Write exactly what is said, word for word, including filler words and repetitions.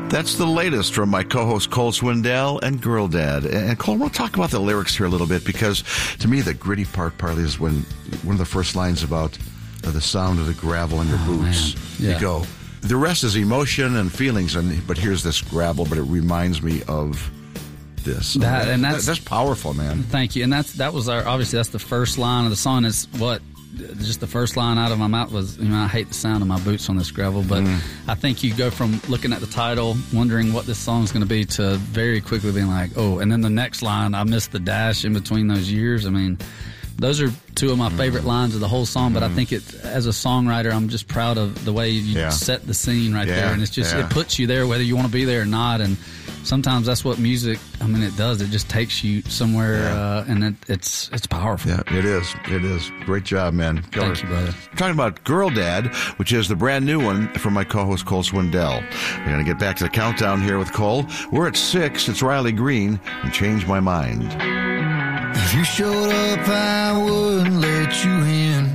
That's the latest from my co-host Cole Swindell and Girl Dad. And Cole, we'll talk about the lyrics here a little bit, because to me the gritty part partly is when one of the first lines about uh, the sound of the gravel in your oh, boots. Yeah. You go, the rest is emotion and feelings, and but here's this gravel, but it reminds me of this. That, and that's, that, that's powerful, man. Thank you. And that's that was our obviously that's the first line of the song. Is what just the first line out of my mouth was, you know, I hate the sound of my boots on this gravel. But mm. I think you go from looking at the title, wondering what this song's going to be, to very quickly being like, oh, and then the next line, I missed the dash in between those years. I mean, those are two of my favorite lines of the whole song, but mm. I think it, as a songwriter, I'm just proud of the way you yeah. set the scene right yeah. there. And it's just, yeah. it puts you there whether you want to be there or not. And sometimes that's what music, I mean, it does. It just takes you somewhere, yeah. uh, and it, it's it's powerful. Yeah, it is. It is. Great job, man. Killer. Thank you, brother. We're talking about Girl Dad, which is the brand new one from my co-host Cole Swindell. We're going to get back to the countdown here with Cole. We're at six. It's Riley Green and Change My Mind. If you showed up, I wouldn't let you in.